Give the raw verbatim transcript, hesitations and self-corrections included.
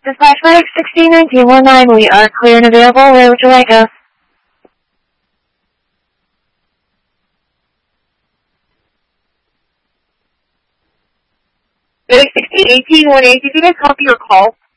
Dispatch Medic sixteen nineteen one nine, we are clear and available. Where would you like us? Medic sixteen eighteen one eight, did you guys copy your call?